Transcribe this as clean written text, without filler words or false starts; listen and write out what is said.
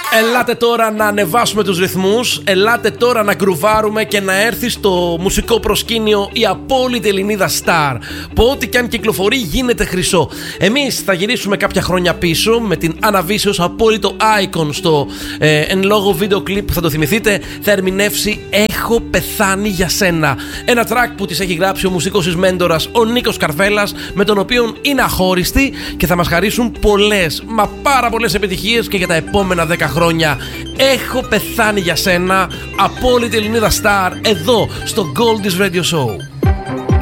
Ελάτε τώρα να ανεβάσουμε τους ρυθμούς. Ελάτε τώρα να γκρουβάρουμε και να έρθει στο μουσικό προσκήνιο η απόλυτη Ελληνίδα Star, που ό,τι κι αν κυκλοφορεί γίνεται χρυσό. Εμείς θα γυρίσουμε κάποια χρόνια πίσω με την Anna Vicious, απόλυτο icon στο εν λόγω βίντεο κλιπ που θα το θυμηθείτε. Θα ερμηνεύσει «Έχω πεθάνει για σένα», ένα track που της έχει γράψει ο μουσικός της μέντορας ο Νίκος Καρβέλας, με τον οποίο είναι αχώριστη και θα μας χαρίσουν πολλές, μα πάρα πολλές επιτυχίες και για τα επόμενα 10 χρόνια. «Έχω πεθάνει για σένα», απόλυτη Ελληνίδα Star, εδώ στο Goldies Radio Show.